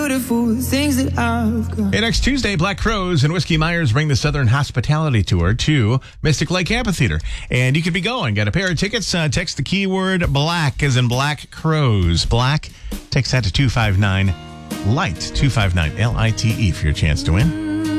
Beautiful things that I've got. Hey, next Tuesday, Black Crowes and Whiskey Myers bring the Southern Hospitality Tour to Mystic Lake Amphitheater. And you could be going. Got a pair of tickets. Text the keyword BLACK as in Black Crowes. Black. Text that to 259-LIGHT. 259-LITE for your chance to win.